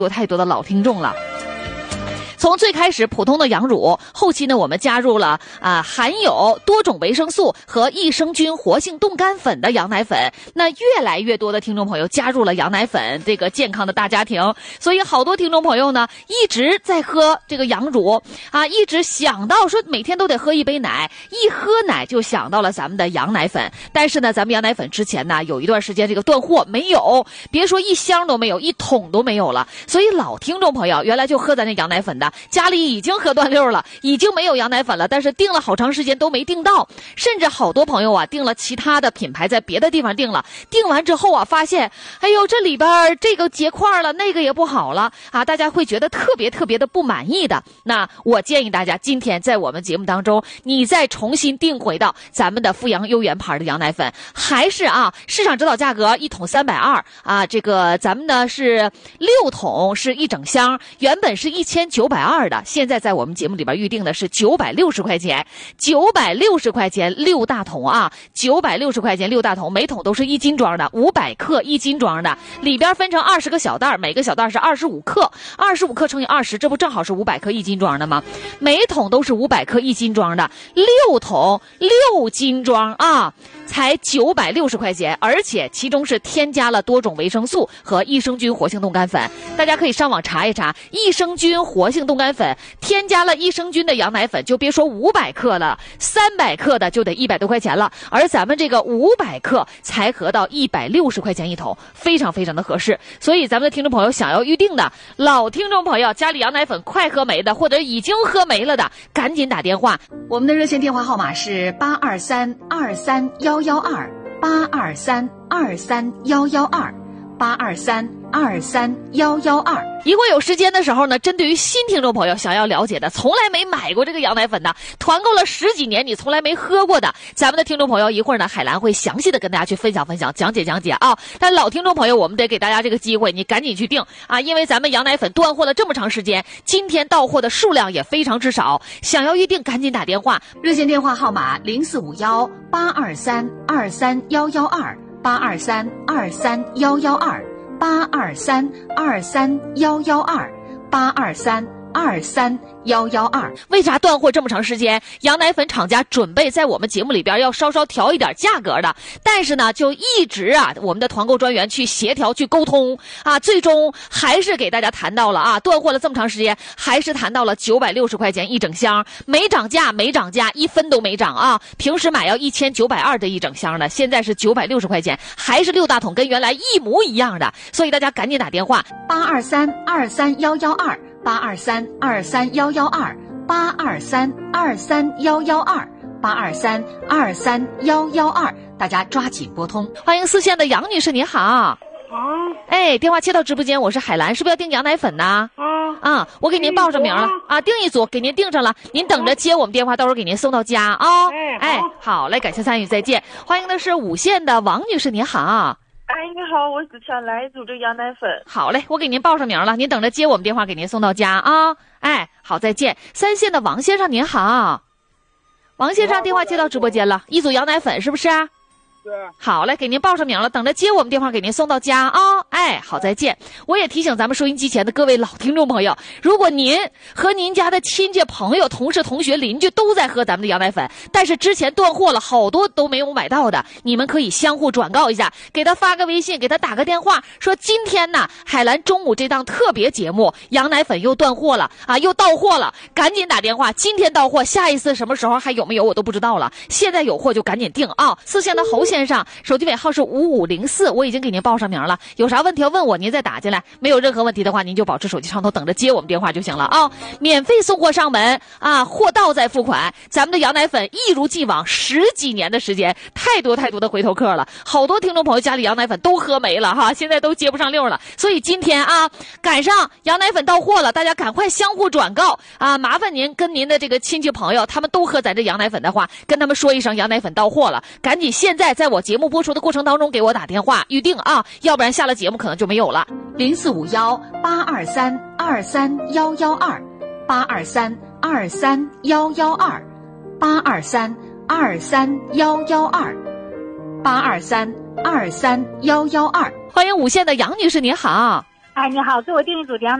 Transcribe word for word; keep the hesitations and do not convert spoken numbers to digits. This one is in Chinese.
有太多的老听众了。从最开始普通的羊乳，后期呢我们加入了啊、呃、含有多种维生素和益生菌活性冻干粉的羊奶粉，那越来越多的听众朋友加入了羊奶粉这个健康的大家庭，所以好多听众朋友呢一直在喝这个羊乳啊，一直想到说每天都得喝一杯奶，一喝奶就想到了咱们的羊奶粉。但是呢咱们羊奶粉之前呢有一段时间这个断货，没有，别说一箱都没有，一桶都没有了，所以老听众朋友原来就喝咱这羊奶粉的，家里已经喝断溜了，已经没有羊奶粉了，但是订了好长时间都没订到，甚至好多朋友啊订了其他的品牌，在别的地方订了，订完之后啊发现哎呦这里边这个结块了，那个也不好了啊，大家会觉得特别特别的不满意的。那我建议大家今天在我们节目当中你再重新订回到咱们的阜阳优源牌的羊奶粉，还是啊市场指导价格一桶三百二啊，这个咱们呢是六桶是一整箱，原本是一千九百二的，现在在我们节目里边预定的是九百六十块钱，九百六十块钱六大桶啊，九百六十块钱六大桶，每桶都是一斤装的，五百克一斤装的，里边分成二十个小袋，每个小袋是二十五克，二十五克乘以二十，这不正好是五百克一斤装的吗？每桶都是五百克一斤装的，六桶六斤装啊，才九百六十块钱，而且其中是添加了多种维生素和益生菌活性冻干粉，大家可以上网查一查，益生菌活性冻干粉添加了益生菌的羊奶粉，就别说五百克了，三百克的就得一百多块钱了，而咱们这个五百克才合到一百六十块钱一桶，非常非常的合适。所以咱们的听众朋友想要预定的，老听众朋友家里羊奶粉快喝没的，或者已经喝没了的，赶紧打电话，我们的热线电话号码是八二三二三幺幺二，八二三二三幺幺二，八二三二三幺幺二。如果有时间的时候呢，针对于新听众朋友想要了解的，从来没买过这个羊奶粉的，团购了十几年你从来没喝过的，咱们的听众朋友一会儿呢海兰会详细的跟大家去分享分享，讲解讲解啊。但老听众朋友我们得给大家这个机会，你赶紧去订啊，因为咱们羊奶粉断货了这么长时间，今天到货的数量也非常之少，想要预定赶紧打电话，热线电话号码零四五幺八二三二三幺幺二，八二三二三幺幺二，八二三二三幺幺二，八二三二三幺幺二。为啥断货这么长时间？羊奶粉厂家准备在我们节目里边要稍稍调一点价格的，但是呢，就一直啊，我们的团购专员去协调去沟通啊，最终还是给大家谈到了啊，断货了这么长时间，还是谈到了九百六十块钱一整箱，没涨价，没涨价，一分都没涨啊！平时买要一千九百二的一整箱的，现在是九百六十块钱，还是六大桶，跟原来一模一样的，所以大家赶紧打电话八二三二三幺幺二。八二三二三幺幺二，八二三二三幺幺二，八二三二三幺幺二，大家抓紧拨通。欢迎四线的杨女士，你好。啊，哎，电话接到直播间，我是海兰，是不是要订羊奶粉呢？啊啊，我给您报上名了啊，订一组，给您订上了，您等着接我们电话，到时候给您送到家啊。哎，好嘞，感谢参与，再见。欢迎的是五线的王女士，你好。 哎，你好，我只想来一组这羊奶粉。 好嘞，我给您报上名了，您等着接我们电话，给您送到家啊。哎，好，再见。三线的王先生您好，王先生电话接到直播间了，一组羊奶粉是不是？ 对。 好嘞，给您报上名了，等着接我们电话，给您送到家啊。哎，好，再见。我也提醒咱们收音机前的各位老听众朋友，如果您和您家的亲戚朋友、同事、同学、邻居都在喝咱们的羊奶粉，但是之前断货了，好多都没有买到的，你们可以相互转告一下，给他发个微信，给他打个电话，说今天呢海兰中午这档特别节目羊奶粉又断货了啊，又到货了，赶紧打电话，今天到货，下一次什么时候还有没有我都不知道了，现在有货就赶紧订啊。四线的侯先生手机尾号是五五零四，我已经给您报上名了，有啥问题要问我您再打进来，没有任何问题的话您就保持手机畅通，等着接我们电话就行了啊。免费送货上门啊，货到再付款，咱们的羊奶粉一如既往十几年的时间，太多太多的回头客了，好多听众朋友家里羊奶粉都喝没了哈，现在都接不上溜了，所以今天啊赶上羊奶粉到货了，大家赶快相互转告啊，麻烦您跟您的这个亲戚朋友他们都喝咱这羊奶粉的话，跟他们说一声羊奶粉到货了，赶紧现在在我节目播出的过程当中给我打电话预定啊，要不然下了节目可能就没有了。零四五幺八二三二三幺幺二，八二三二三幺幺二，八二三二三幺幺二，八二三二三幺幺二。欢迎五线的杨女士，您好。 啊， 哎，你好，给我订一组羊